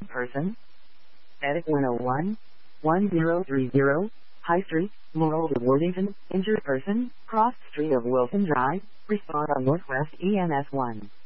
injured person. Medic 101, 1030, High Street, Laurel to Worthington, injured person, crossed street of Wilson Drive, respond on Northwest EMS 1.